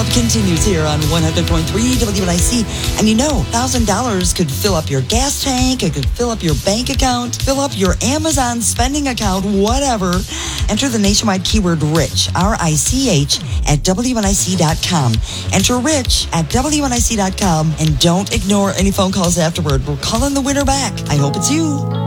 love continues here on 100.3 WNIC. And you know, $1,000 could fill up your gas tank, it could fill up your bank account, fill up your Amazon spending account, whatever. Enter the nationwide keyword RICH, R-I-C-H, at WNIC.com. Enter RICH at WNIC.com and don't ignore any phone calls afterward. We're calling the winner back. I hope it's you.